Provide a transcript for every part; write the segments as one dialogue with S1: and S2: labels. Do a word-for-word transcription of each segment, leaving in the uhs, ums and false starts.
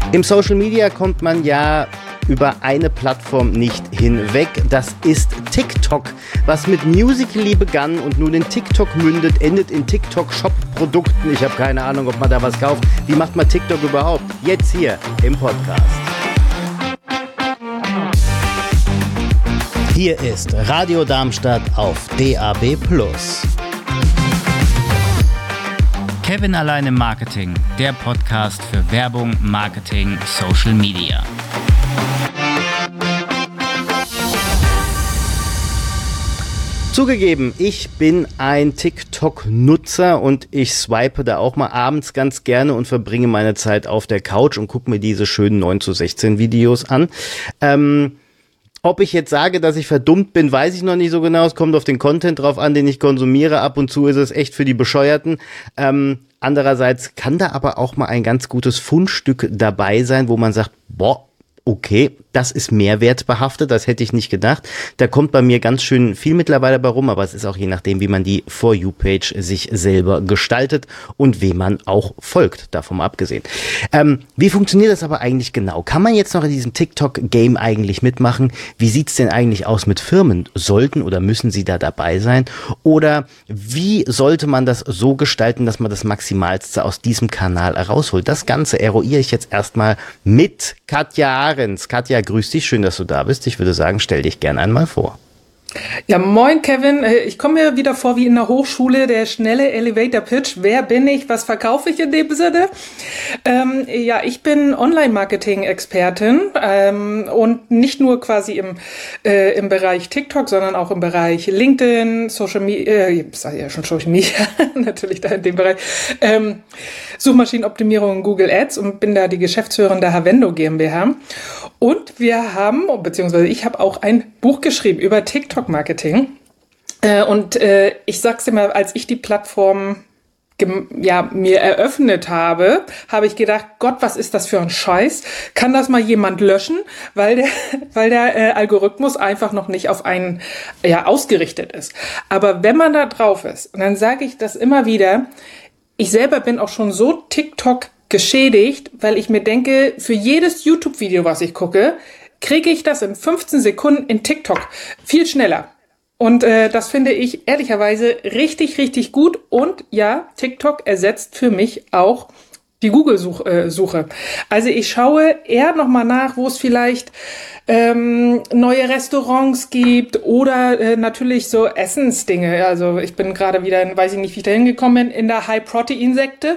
S1: Im Social Media kommt man ja über eine Plattform nicht hinweg. Das ist TikTok, was mit Musical.ly begann und nun in TikTok mündet, endet in TikTok-Shop-Produkten. Ich habe keine Ahnung, ob man da was kauft. Wie macht man TikTok überhaupt? Jetzt hier im Podcast. Hier ist Radio Darmstadt auf D A B plus.
S2: Kevin allein im Marketing, der Podcast für Werbung, Marketing, Social Media.
S1: Zugegeben, ich bin ein TikTok-Nutzer und ich swipe da auch mal abends ganz gerne und verbringe meine Zeit auf der Couch und gucke mir diese schönen neun zu sechzehn Videos an. Ähm, ob ich jetzt sage, dass ich verdummt bin, weiß ich noch nicht so genau. Es kommt auf den Content drauf an, den ich konsumiere. Ab und zu ist es echt für die Bescheuerten. Ähm, andererseits kann da aber auch mal ein ganz gutes Fundstück dabei sein, wo man sagt, boah, okay, das ist mehrwertbehaftet, das hätte ich nicht gedacht. Da kommt bei mir ganz schön viel mittlerweile bei rum, aber es ist auch je nachdem, wie man die For You-Page sich selber gestaltet und wem man auch folgt, davon abgesehen. Ähm, wie funktioniert das aber eigentlich genau? Kann man jetzt noch in diesem TikTok-Game eigentlich mitmachen? Wie sieht's denn eigentlich aus mit Firmen? Sollten oder müssen sie da dabei sein? Oder wie sollte man das so gestalten, dass man das Maximalste aus diesem Kanal herausholt? Das Ganze eruiere ich jetzt erstmal mit Katja Ahrens. Katja, grüß dich, schön, dass du da bist. Ich würde sagen, stell dich gerne einmal vor.
S3: Ja, moin Kevin, ich komme mir wieder vor wie in der Hochschule, der schnelle Elevator Pitch. Wer bin ich, was verkaufe ich in dem Sinne? Ähm, ja, ich bin Online-Marketing-Expertin ähm, und nicht nur quasi im, äh, im Bereich TikTok, sondern auch im Bereich LinkedIn, Social Media, äh, ich sage ja schon Social Media, natürlich da in dem Bereich, ähm, Suchmaschinenoptimierung, Google Ads und bin da die Geschäftsführerin der Havendo GmbH. Und wir haben, beziehungsweise ich habe auch ein Buch geschrieben über TikTok-Marketing. Äh, und äh, ich sag's dir mal, als ich die Plattform gem- ja, mir eröffnet habe, habe ich gedacht, Gott, was ist das für ein Scheiß? Kann das mal jemand löschen? Weil der, weil der äh, Algorithmus einfach noch nicht auf einen ja, ausgerichtet ist. Aber wenn man da drauf ist, und dann sage ich das immer wieder, ich selber bin auch schon so TikTok geschädigt, weil ich mir denke, für jedes YouTube-Video, was ich gucke, kriege ich das in fünfzehn Sekunden in TikTok viel schneller. Und äh, das finde ich ehrlicherweise richtig, richtig gut. Und ja, TikTok ersetzt für mich auch die Google-Suche. Also ich schaue eher nochmal nach, wo es vielleicht ähm, neue Restaurants gibt oder äh, natürlich so Essensdinge. Also ich bin gerade wieder, in, weiß ich nicht, wie ich da hingekommen bin, in der High-Protein-Sekte.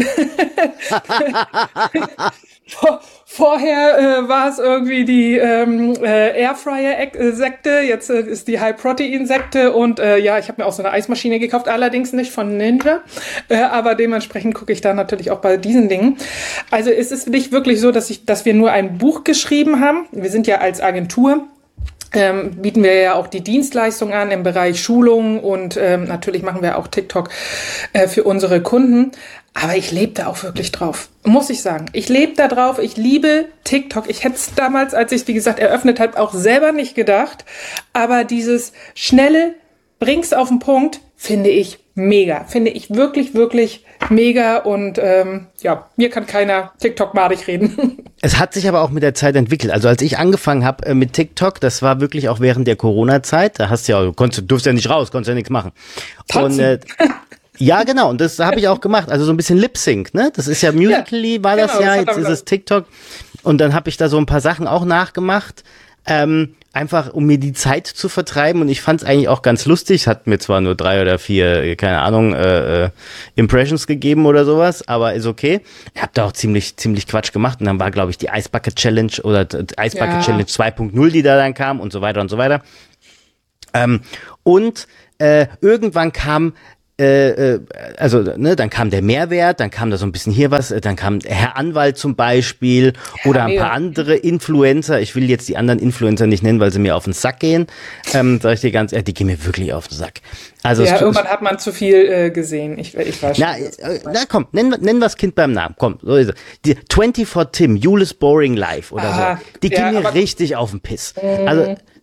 S3: Vor, vorher äh, war es irgendwie die ähm, äh, Airfryer-Sekte, jetzt äh, ist die High-Protein-Sekte und äh, ja, ich habe mir auch so eine Eismaschine gekauft, allerdings nicht von Ninja, äh, aber dementsprechend gucke ich da natürlich auch bei diesen Dingen. Also es ist nicht wirklich so, dass ich, dass wir nur ein Buch geschrieben haben. Wir sind ja als Agentur, Ähm, bieten wir ja auch die Dienstleistung an im Bereich Schulung und ähm, natürlich machen wir auch TikTok äh, für unsere Kunden. Aber ich lebe da auch wirklich drauf, muss ich sagen. Ich lebe da drauf, ich liebe TikTok. Ich hätte es damals, als ich es, wie gesagt, eröffnet habe, auch selber nicht gedacht. Aber dieses schnelle, bring's auf den Punkt, finde ich mega. Finde ich wirklich, wirklich mega. Und ähm, ja, mir kann keiner TikTok madig reden.
S1: Es hat sich aber auch mit der Zeit entwickelt. Also als ich angefangen habe äh, mit TikTok, das war wirklich auch während der Corona-Zeit. Da hast du ja, du konntest, du durfst ja nicht raus, konntest ja nichts machen. Und äh, ja, genau. Und das habe ich auch gemacht. Also so ein bisschen Lip-Sync, ne? Das ist ja Musical.ly, war das
S3: genau,
S1: ja.
S3: das
S1: Jetzt ist es TikTok. Und dann habe ich da so ein paar Sachen auch nachgemacht. Ähm, einfach um mir die Zeit zu vertreiben und ich fand es eigentlich auch ganz lustig. Es hat mir zwar nur drei oder vier, keine Ahnung, äh, äh, Impressions gegeben oder sowas, aber ist okay. Ich habe da auch ziemlich ziemlich Quatsch gemacht und dann war, glaube ich, die Ice Bucket Challenge oder Ice Bucket ja. Challenge zwei Punkt null, die da dann kam und so weiter und so weiter. Ähm, und äh, irgendwann kam Äh, also, ne, dann kam der Mehrwert, dann kam da so ein bisschen hier was, dann kam Herr Anwalt zum Beispiel ja, oder ein paar andere Influencer. Ich will jetzt die anderen Influencer nicht nennen, weil sie mir auf den Sack gehen. Ähm, sag ich dir ganz ehrlich, die gehen mir wirklich auf den Sack. Also
S3: ja,
S1: es,
S3: irgendwann hat man zu viel äh, gesehen. Ich, ich weiß
S1: na, äh, na komm, nenn, nenn das Kind beim Namen. Komm, so ist es. Die vierundzwanzig Tim, Julis Boring Life oder
S3: Aha,
S1: so. Die
S3: ja,
S1: gehen mir richtig auf den Piss. Mhm. Also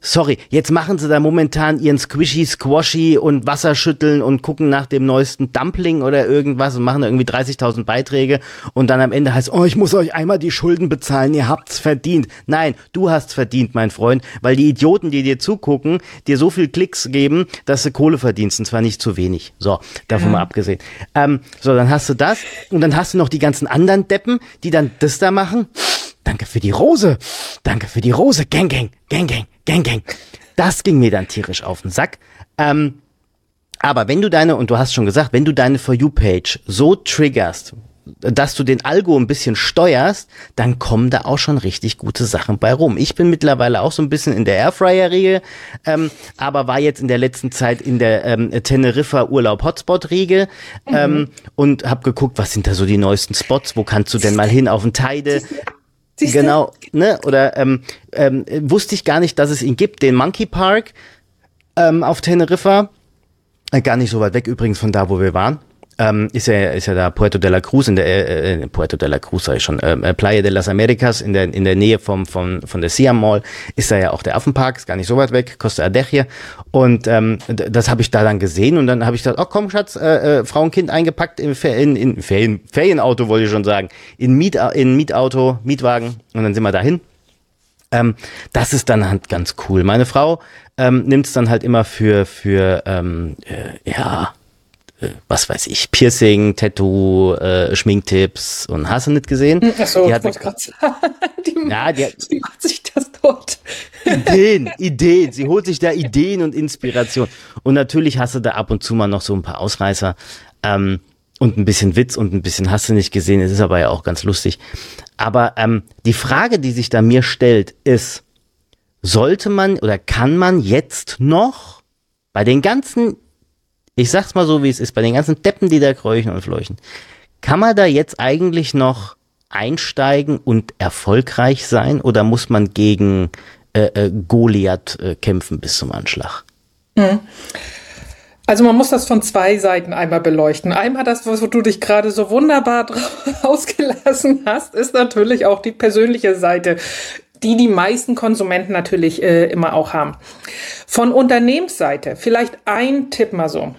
S1: sorry, jetzt machen sie da momentan ihren Squishy, Squashy und Wasserschütteln und gucken nach dem neuesten Dumpling oder irgendwas und machen da irgendwie dreißigtausend Beiträge und dann am Ende heißt, oh, ich muss euch einmal die Schulden bezahlen, ihr habt's verdient. Nein, du hast verdient, mein Freund, weil die Idioten, die dir zugucken, dir so viel Klicks geben, dass du Kohle verdienst und zwar nicht zu wenig. So, davon mhm. mal abgesehen. Ähm, so, dann hast du das und dann hast du noch die ganzen anderen Deppen, die dann das da machen. Danke für die Rose. Danke für die Rose. Gang, gang, gang, gang, gang, gang. Das ging mir dann tierisch auf den Sack. Ähm, aber wenn du deine, und du hast schon gesagt, wenn du deine For You-Page so triggerst, dass du den Algo ein bisschen steuerst, dann kommen da auch schon richtig gute Sachen bei rum. Ich bin mittlerweile auch so ein bisschen in der Airfryer-Riege, ähm, aber war jetzt in der letzten Zeit in der ähm, Teneriffa Urlaub-Hotspot-Riege mhm. ähm, und hab geguckt, was sind da so die neuesten Spots, wo kannst du denn mal hin auf den Teide? Siehste? Genau, ne? Oder ähm, ähm, wusste ich gar nicht, dass es ihn gibt, den Monkey Park ähm, auf Teneriffa. Äh, gar nicht so weit weg übrigens von da, wo wir waren. Ähm, ist ja ist ja da Puerto de la Cruz in der äh, Puerto de la Cruz sag ich schon äh, Playa de las Americas in der in der Nähe vom vom von der Siam Mall ist da ja auch der Affenpark, ist gar nicht so weit weg, Costa Adeje und ähm, das habe ich da dann gesehen und dann habe ich gesagt, oh komm Schatz, äh, äh, Frau und Kind eingepackt in in, in Ferien, Ferienauto wollte ich schon sagen, in Miet in Mietauto, Mietwagen und dann sind wir dahin. Ähm, das ist dann halt ganz cool. Meine Frau ähm, nimmt es dann halt immer für für ähm, äh, ja was weiß ich, Piercing, Tattoo, äh, Schminktipps und hast du nicht gesehen?
S3: Achso,
S1: ich
S3: wollte gerade sagen, die,
S1: ja, die,
S3: die macht sich das dort.
S1: Ideen, Ideen, sie holt sich da Ideen und Inspiration. Und natürlich hast du da ab und zu mal noch so ein paar Ausreißer ähm, und ein bisschen Witz und ein bisschen hast du nicht gesehen, es ist aber ja auch ganz lustig. Aber ähm, die Frage, die sich da mir stellt, ist, sollte man oder kann man jetzt noch bei den ganzen, ich sag's mal so, wie es ist, bei den ganzen Deppen, die da kräuchen und fleuchen, kann man da jetzt eigentlich noch einsteigen und erfolgreich sein oder muss man gegen äh, äh, Goliath äh, kämpfen bis zum Anschlag?
S3: Mhm. Also man muss das von zwei Seiten einmal beleuchten. Einmal das, was du dich gerade so wunderbar ausgelassen hast, ist natürlich auch die persönliche Seite, die die meisten Konsumenten natürlich äh, immer auch haben. Von Unternehmensseite vielleicht ein Tipp mal so.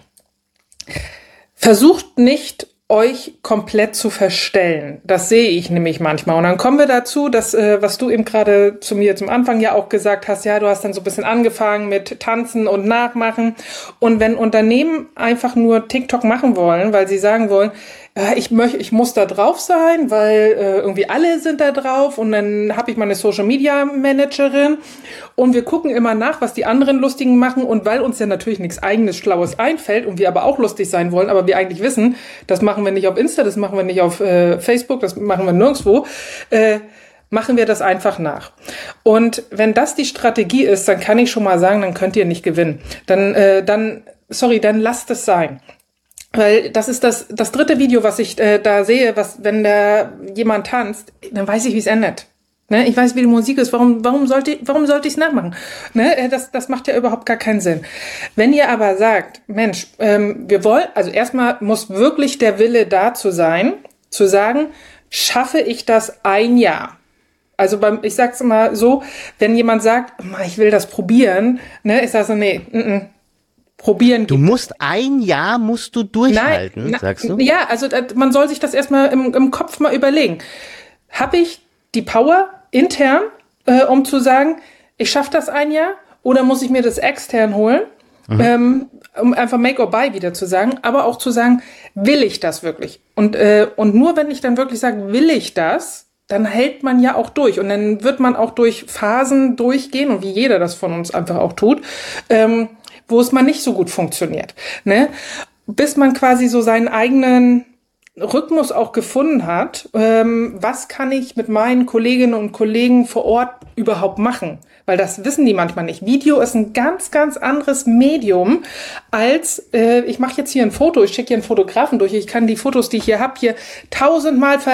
S3: Versucht nicht, euch komplett zu verstellen. Das sehe ich nämlich manchmal. Und dann kommen wir dazu, dass, äh, was du eben gerade zu mir zum Anfang ja auch gesagt hast, ja, du hast dann so ein bisschen angefangen mit Tanzen und Nachmachen. Und wenn Unternehmen einfach nur TikTok machen wollen, weil sie sagen wollen, ja, ich möchte, ich muss da drauf sein, weil äh, irgendwie alle sind da drauf und dann habe ich meine Social Media Managerin und wir gucken immer nach, was die anderen Lustigen machen und weil uns ja natürlich nichts eigenes Schlaues einfällt und wir aber auch lustig sein wollen, aber wir eigentlich wissen, das machen wir nicht auf Insta, das machen wir nicht auf äh, Facebook, das machen wir nirgendwo, äh, machen wir das einfach nach. Und wenn das die Strategie ist, dann kann ich schon mal sagen, dann könnt ihr nicht gewinnen. Dann, äh, dann, sorry, dann lasst es sein. Weil das ist das das dritte Video, was ich äh, da sehe, was wenn da jemand tanzt, dann weiß ich, wie es endet. Ne? Ich weiß, wie die Musik ist. Warum warum sollte warum sollte ich es nachmachen? Ne? Das das macht ja überhaupt gar keinen Sinn. Wenn ihr aber sagt, Mensch, ähm, wir wollen, also erstmal muss wirklich der Wille dazu sein, zu sagen, schaffe ich das ein Jahr? Also beim, ich sag's mal so, wenn jemand sagt, ich will das probieren, ne, ich sage so, nee, n -n. Probieren.
S1: Du musst ein Jahr musst du durchhalten,
S3: Nein,
S1: sagst du?
S3: Ja, also man soll sich das erstmal im, im Kopf mal überlegen. Habe ich die Power intern, äh, um zu sagen, ich schaffe das ein Jahr, oder muss ich mir das extern holen, mhm. ähm, um einfach make or buy wieder zu sagen, aber auch zu sagen, will ich das wirklich? Und, äh, und nur wenn ich dann wirklich sage, will ich das, dann hält man ja auch durch und dann wird man auch durch Phasen durchgehen und wie jeder das von uns einfach auch tut, ähm, wo es mal nicht so gut funktioniert, ne? Bis man quasi so seinen eigenen Rhythmus auch gefunden hat, ähm, was kann ich mit meinen Kolleginnen und Kollegen vor Ort überhaupt machen? Weil das wissen die manchmal nicht. Video ist ein ganz, ganz anderes Medium als, äh, ich mache jetzt hier ein Foto, ich schicke hier einen Fotografen durch, ich kann die Fotos, die ich hier habe, hier tausendmal ver